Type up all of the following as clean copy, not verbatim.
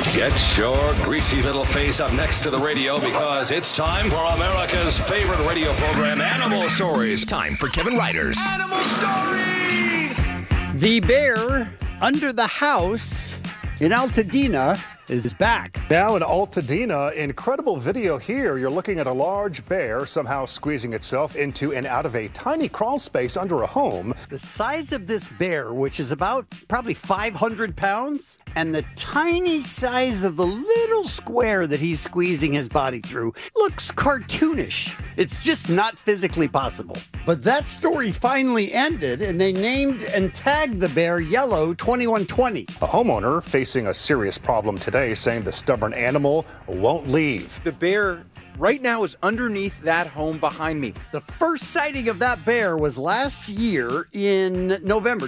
Get your greasy little face up next to the radio because it's time for America's favorite radio program, Animal Stories. Time for Kevin Ryder's Animal Stories! The bear under the house in Altadena is back. Now in Altadena, incredible video here. You're looking at a large bear somehow squeezing itself into and out of a tiny crawl space under a home. The size of this bear, which is about probably 500 pounds, and the tiny size of the little square that he's squeezing his body through looks cartoonish. It's just not physically possible. But that story finally ended, and they named and tagged the bear Yellow 2120. A homeowner facing a serious problem today, saying the stubborn animal won't leave. The bear right now is underneath that home behind me. The first sighting of that bear was last year in November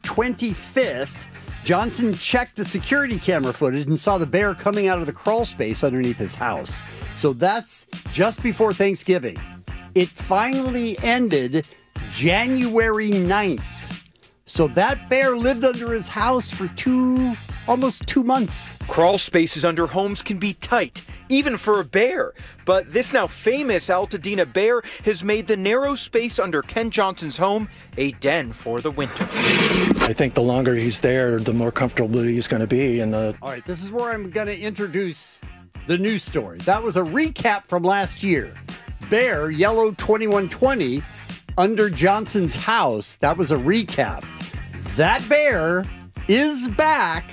25th. Johnson checked the security camera footage and saw the bear coming out of the crawl space underneath his house. So that's just before Thanksgiving. It finally ended January 9th. So that bear lived under his house for almost 2 months. Crawl spaces under homes can be tight, even for a bear. But this now famous Altadena bear has made the narrow space under Ken Johnson's home a den for the winter. I think the longer he's there, the more comfortable he's going to be. All right, this is where I'm going to introduce the news story. That was a recap from last year. Bear, Yellow 2120, under Johnson's house. That was a recap. That bear is back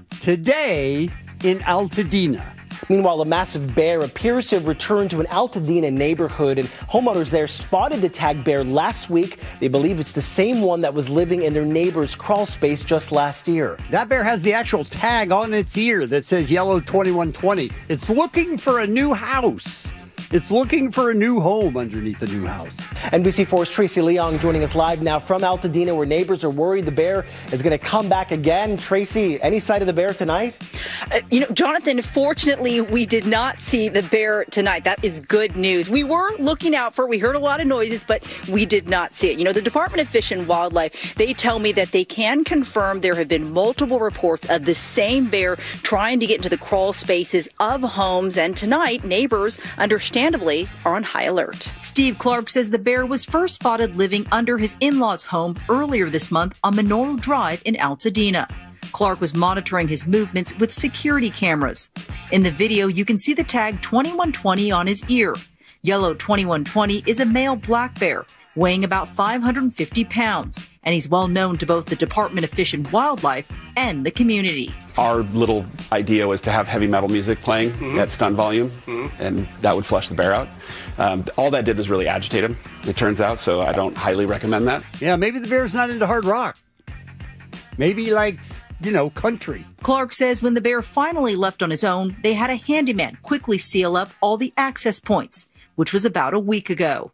today in Altadena. Meanwhile, a massive bear appears to have returned to an Altadena neighborhood, and homeowners there spotted the tagged bear last week. They believe it's the same one that was living in their neighbor's crawl space just last year. That bear has the actual tag on its ear that says Yellow 2120. It's looking for a new house. It's looking for a new home underneath the new house. NBC4's Tracy Leong joining us live now from Altadena, where neighbors are worried the bear is going to come back again. Tracy, any sight of the bear tonight? Jonathan, fortunately, we did not see the bear tonight. That is good news. We were looking out for it. We heard a lot of noises, but we did not see it. The Department of Fish and Wildlife, they tell me that they can confirm there have been multiple reports of the same bear trying to get into the crawl spaces of homes. And tonight, neighbors understandably are on high alert. Steve Clark says the bear was first spotted living under his in-laws' home earlier this month on Minoru Drive in Altadena. Clark was monitoring his movements with security cameras. In the video, you can see the tag 2120 on his ear. Yellow 2120 is a male black bear, weighing about 550 pounds, and he's well known to both the Department of Fish and Wildlife and the community. Our little idea was to have heavy metal music playing at stunt volume, and that would flush the bear out. All that did was really agitate him, it turns out, so I don't highly recommend that. Yeah, maybe the bear's not into hard rock. Maybe he likes, country. Clark says when the bear finally left on his own, they had a handyman quickly seal up all the access points, which was about a week ago.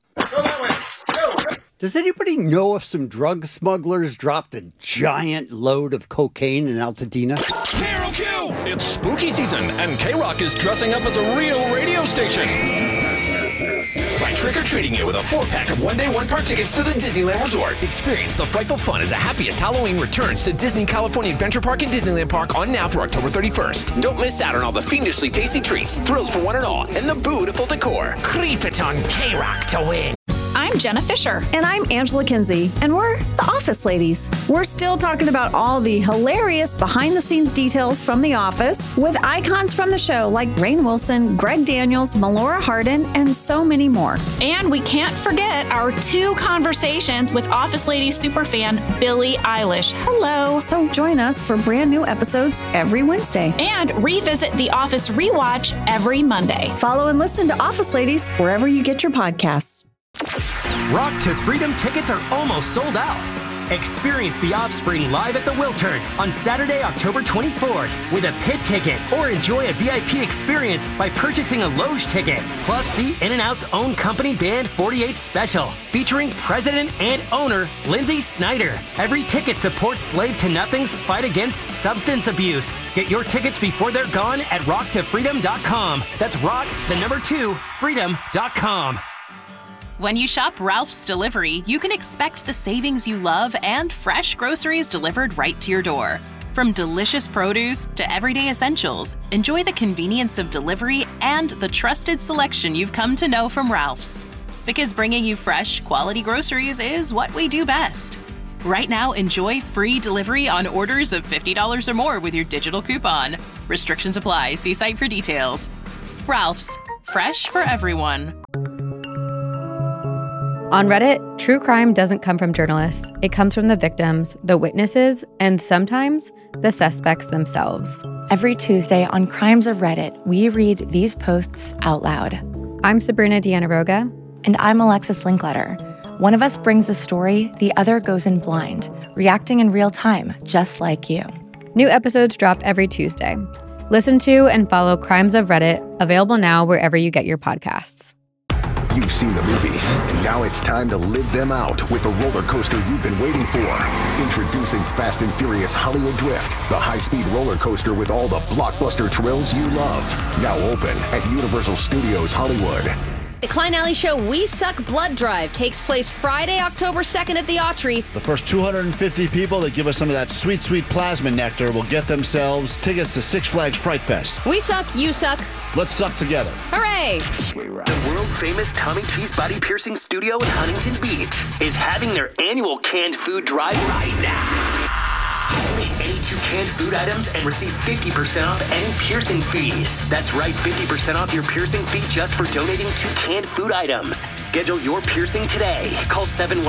Does anybody know if some drug smugglers dropped a giant load of cocaine in Altadena? Hero Q! It's spooky season, and K-Rock is dressing up as a real radio station. By trick-or-treating you with a 4-pack of one-day, one-park tickets to the Disneyland Resort. Experience the frightful fun as the happiest Halloween returns to Disney California Adventure Park and Disneyland Park on now through October 31st. Don't miss out on all the fiendishly tasty treats, thrills for one and all, and the beautiful decor. Creep it on K-Rock to win. I'm Jenna Fisher. And I'm Angela Kinsey. And we're the Office Ladies. We're still talking about all the hilarious behind-the-scenes details from The Office with icons from the show like Rainn Wilson, Greg Daniels, Melora Hardin, and so many more. And we can't forget our 2 conversations with Office Ladies superfan Billie Eilish. Hello. So join us for brand new episodes every Wednesday. And revisit The Office Rewatch every Monday. Follow and listen to Office Ladies wherever you get your podcasts. Rock to Freedom tickets are almost sold out. Experience The Offspring live at the Wiltern on Saturday, October 24th with a pit ticket, or enjoy a VIP experience by purchasing a Loge ticket. Plus, see In-N-Out's own company band 48 Special, featuring president and owner Lindsay Snyder. Every ticket supports Slave to Nothing's fight against substance abuse. Get your tickets before they're gone at rocktofreedom.com. That's freedom.com. When you shop Ralph's Delivery, you can expect the savings you love and fresh groceries delivered right to your door. From delicious produce to everyday essentials, enjoy the convenience of delivery and the trusted selection you've come to know from Ralph's. Because bringing you fresh, quality groceries is what we do best. Right now, enjoy free delivery on orders of $50 or more with your digital coupon. Restrictions apply. See site for details. Ralph's. Fresh for everyone. On Reddit, true crime doesn't come from journalists. It comes from the victims, the witnesses, and sometimes the suspects themselves. Every Tuesday on Crimes of Reddit, we read these posts out loud. I'm Sabrina Diana-Roga. And I'm Alexis Linkletter. One of us brings the story, the other goes in blind, reacting in real time, just like you. New episodes drop every Tuesday. Listen to and follow Crimes of Reddit, available now wherever you get your podcasts. You've seen the movies, and now it's time to live them out with the roller coaster you've been waiting for. Introducing Fast and Furious Hollywood Drift, the high-speed roller coaster with all the blockbuster thrills you love. Now open at Universal Studios Hollywood. The Klein Alley Show We Suck Blood Drive takes place Friday, October 2nd at the Autry. The first 250 people that give us some of that sweet, sweet plasma nectar will get themselves tickets to Six Flags Fright Fest. We suck, you suck. Let's suck together. Hooray! The world-famous Tommy T's Body Piercing Studio in Huntington Beach is having their annual canned food drive right now. Donate any 2 canned food items and receive 50% off any piercing fees. That's right, 50% off your piercing fee just for donating 2 canned food items. Schedule your piercing today. Call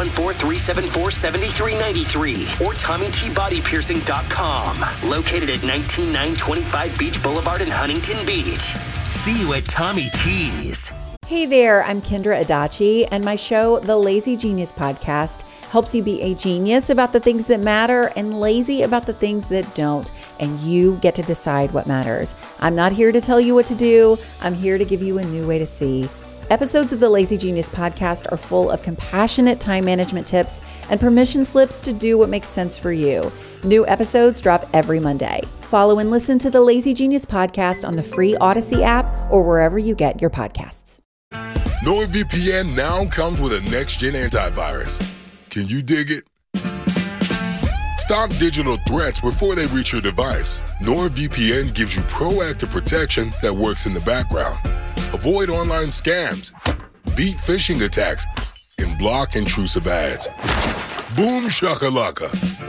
714-374-7393 or TommyTBodyPiercing.com. Located at 19925 Beach Boulevard in Huntington Beach. See you at Tommy T's. Hey there, I'm Kendra Adachi, and my show, The Lazy Genius Podcast, helps you be a genius about the things that matter and lazy about the things that don't, and you get to decide what matters. I'm not here to tell you what to do. I'm here to give you a new way to see. Episodes of the Lazy Genius Podcast are full of compassionate time management tips and permission slips to do what makes sense for you. New episodes drop every Monday. Follow and listen to the Lazy Genius Podcast on the free Odyssey app or wherever you get your podcasts. NordVPN now comes with a next-gen antivirus. Can you dig it? Stop digital threats before they reach your device. NordVPN gives you proactive protection that works in the background. Avoid online scams, beat phishing attacks, and block intrusive ads. Boom shakalaka.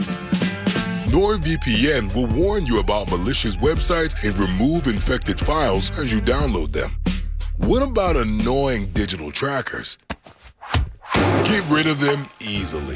NordVPN will warn you about malicious websites and remove infected files as you download them. What about annoying digital trackers? Get rid of them easily.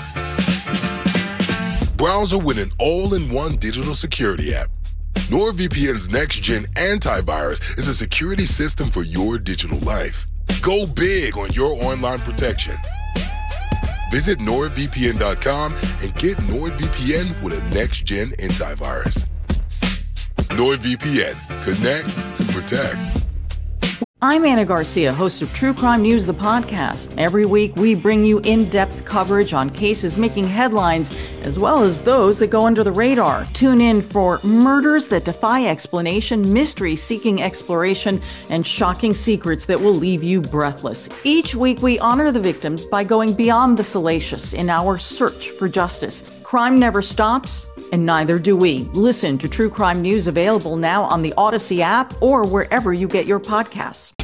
Browser with an all-in-one digital security app. NordVPN's next-gen antivirus is a security system for your digital life. Go big on your online protection. Visit NordVPN.com and get NordVPN with a next-gen antivirus. NordVPN. Connect and protect. I'm Anna Garcia, host of True Crime News, the podcast. Every week, we bring you in-depth coverage on cases making headlines, as well as those that go under the radar. Tune in for murders that defy explanation, mysteries seeking exploration, and shocking secrets that will leave you breathless. Each week, we honor the victims by going beyond the salacious in our search for justice. Crime never stops, and neither do we. Listen to True Crime News, available now on the Odyssey app or wherever you get your podcasts.